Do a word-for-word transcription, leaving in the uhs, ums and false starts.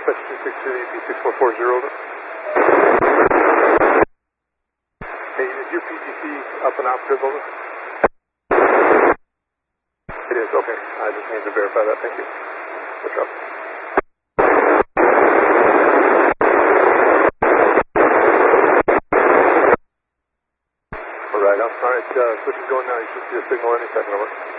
Dispatch two six two, B six four four zero. Hey, is your P T C up and operative, over? It is, okay. I just need to verify that, thank you. Good job. Alright, I'm sorry, uh, switch is going now. You should see a signal any second, over.